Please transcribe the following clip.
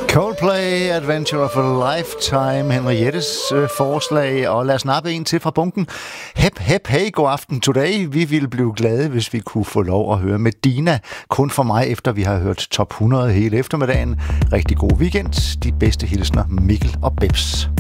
Coldplay, Adventure of a Lifetime, Henriettes forslag, og lad os nappe en til fra bunken. Hep, hep, hey, god aften today. Vi ville blive glade, hvis vi kunne få lov at høre Medina, kun for mig, efter vi har hørt top 100 hele eftermiddagen. Rigtig god weekend. De bedste hilsner, Mikkel og Bebs.